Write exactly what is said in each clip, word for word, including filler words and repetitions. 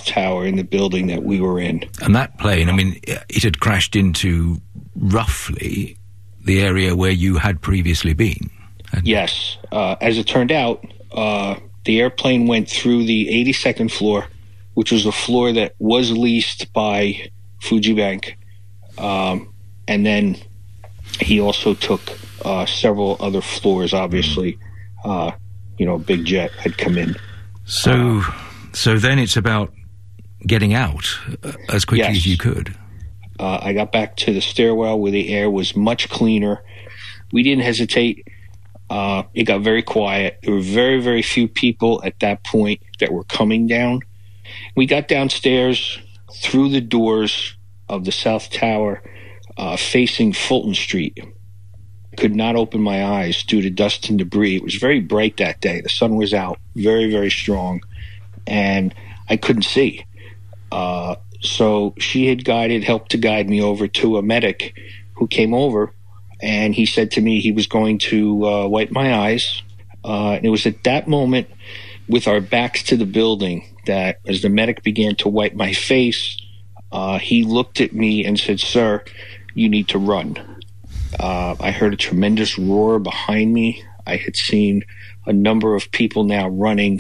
South Tower in the building that we were in. And that plane, I mean, it had crashed into roughly the area where you had previously been. Yes. Uh, as it turned out, uh, the airplane went through the eighty-second floor, which was a floor that was leased by Fujibank. Um, and then he also took uh, several other floors, obviously. Uh, you know, a big jet had come in. So, uh, so then it's about getting out uh, as quickly yes. as you could. Uh, I got back to the stairwell where the air was much cleaner. We didn't hesitate. Uh, it got very quiet. There were very, very few people at that point that were coming down. We got downstairs through the doors of the South Tower uh, facing Fulton Street. Could not open my eyes due to dust and debris. It was very bright that day. The sun was out, very, very strong, and I couldn't see. Uh, so she had guided, helped to guide me over to a medic who came over, and he said to me he was going to uh, wipe my eyes. Uh, and it was at that moment, with our backs to the building, that as the medic began to wipe my face, uh, he looked at me and said, "Sir, you need to run." Uh, I heard a tremendous roar behind me. I had seen a number of people now running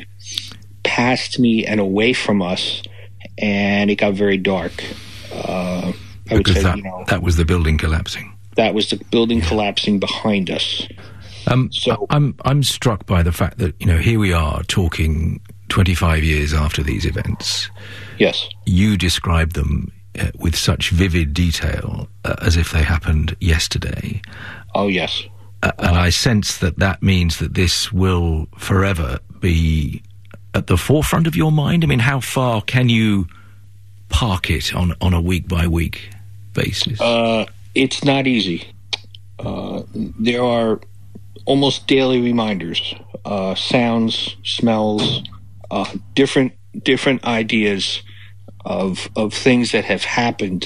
past me and away from us, and it got very dark. Uh, I would because say, that, you know, that was the building collapsing. That was the building collapsing behind us. Um, so I'm I'm struck by the fact that, you know, here we are talking twenty-five years after these events. Yes. You describe them uh, with such vivid detail, uh, as if they happened yesterday. Oh, yes. Uh, and I sense that that means that this will forever be at the forefront of your mind. I mean, how far can you park it on, on a week-by-week basis? Uh, it's not easy. Uh, there are almost daily reminders, uh, sounds, smells, uh, different different ideas of of things that have happened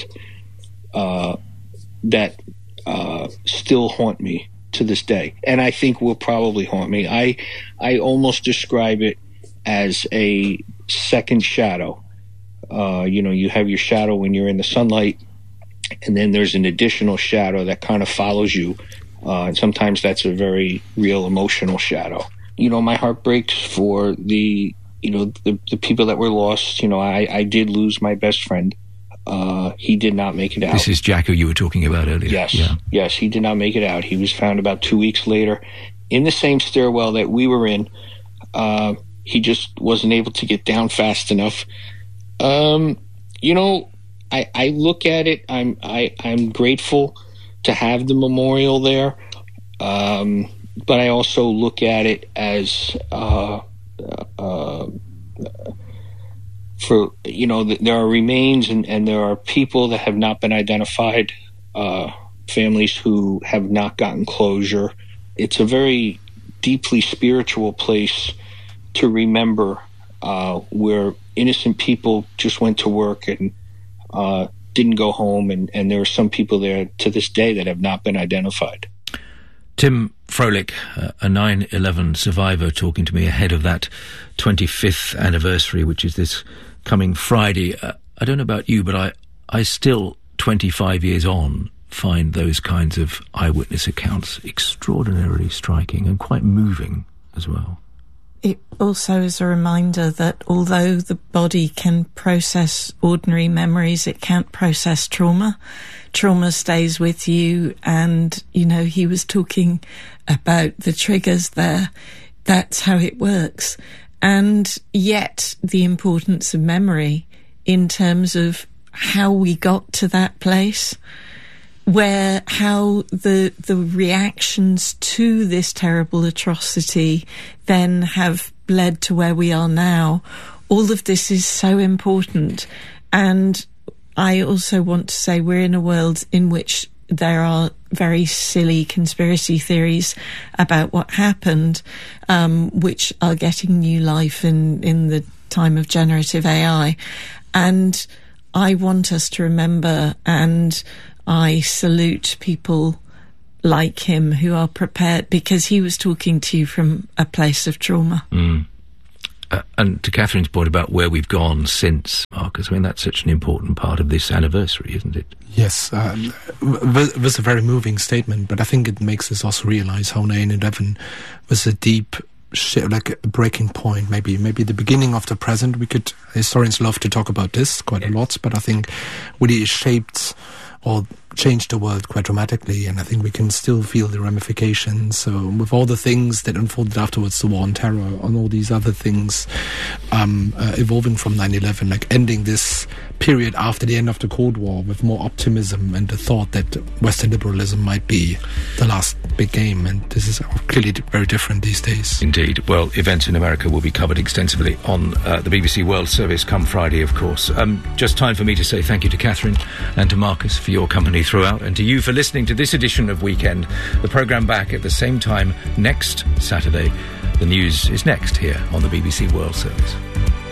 uh, that uh, still haunt me to this day, and I think will probably haunt me. I I almost describe it as a second shadow. Uh, you know, you have your shadow when you're in the sunlight, and then there's an additional shadow that kind of follows you. Uh, and sometimes that's a very real emotional shadow. You know, my heart breaks for the, you know, the, the people that were lost. You know, I, I did lose my best friend. Uh, he did not make it out. This is Jack, who you were talking about earlier. Yes, yeah. yes, he did not make it out. He was found about two weeks later in the same stairwell that we were in. Uh, he just wasn't able to get down fast enough. Um, you know, I, I look at it, I'm, I, I'm grateful to have the memorial there. Um, but I also look at it as, uh, uh, for, you know, th- there are remains and, and there are people that have not been identified, uh, families who have not gotten closure. It's a very deeply spiritual place to remember, uh, where innocent people just went to work and, uh, didn't go home, and, and there are some people there to this day that have not been identified. Tim Froelich, uh, a nine eleven survivor, talking to me ahead of that twenty-fifth anniversary, which is this coming Friday. Uh, I don't know about you, but I, I still, twenty-five years on, find those kinds of eyewitness accounts extraordinarily striking and quite moving as well. It also is a reminder that although the body can process ordinary memories, it can't process trauma. Trauma stays with you, and, you know, he was talking about the triggers there. That's how it works. And yet the importance of memory in terms of how we got to that place, where how the the reactions to this terrible atrocity then have led to where we are now. All of this is so important. And I also want to say we're in a world in which there are very silly conspiracy theories about what happened, um, which are getting new life in, in the time of generative A I. And I want us to remember, and I salute people like him who are prepared, because he was talking to you from a place of trauma. Mm. Uh, and to Catherine's point about where we've gone since, Marcus, I mean, that's such an important part of this anniversary, isn't it? Yes, um, it was a very moving statement, but I think it makes us also realise how nine eleven was a deep, like a breaking point, maybe maybe the beginning of the present. We could, historians love to talk about this quite a lot, but I think really shaped or changed the world quite dramatically, and I think we can still feel the ramifications. So with all the things that unfolded afterwards, the war on terror, and all these other things um, uh, evolving from nine eleven, like ending this period after the end of the Cold War with more optimism and the thought that Western liberalism might be the last big game, and this is clearly very different these days. Indeed. Well, events in America will be covered extensively on uh, the B B C World Service come Friday, of course. Um, just time for me to say thank you to Catherine and to Marcus for your company throughout, and to you for listening to this edition of Weekend. The programme back at the same time next Saturday. The news is next here on the B B C World Service.